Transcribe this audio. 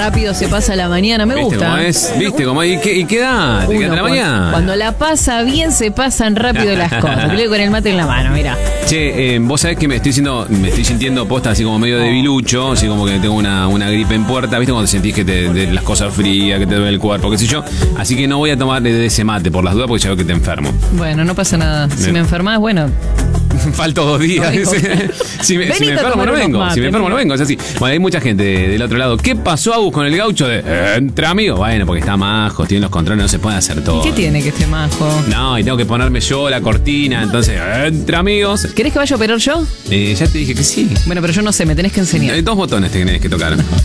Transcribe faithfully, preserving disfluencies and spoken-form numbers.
rápido se pasa la mañana, me ¿Viste gusta. cómo es? ¿Viste cómo es? ¿Y qué, y qué edad? ¿Te Uno, quedaste la cuando, mañana? cuando la pasa bien, se pasan rápido las cosas. Te leo con el mate en la mano, mira. Che, eh, vos sabés que me estoy siendo, me estoy sintiendo posta así como medio debilucho, así como que tengo una, una gripe en puerta, ¿viste? Cuando sentís que te, de las cosas frías, que te duele el cuerpo, qué sé yo. Así que no voy a tomar de ese mate por las dudas porque ya veo que te enfermo. Bueno, no pasa nada. Si Bien. me enfermas, bueno. Falto dos días. No, si, me, si me Venite a enfermo tomar no unos vengo. mates, Si me enfermo no mira. vengo. Es así. Bueno, hay mucha gente del otro lado. ¿Qué pasó, Agus, con el gaucho de eh, entre amigos? Bueno, porque está majo, tiene los controles, no se puede hacer todo. ¿Qué tiene que este majo? No, y tengo que ponerme yo la cortina, entonces, eh, entre amigos. ¿Querés que vaya a operar yo? Eh, ya te dije que sí. Bueno, pero yo no sé, me tenés que enseñar. Eh, dos botones tenés que tocar.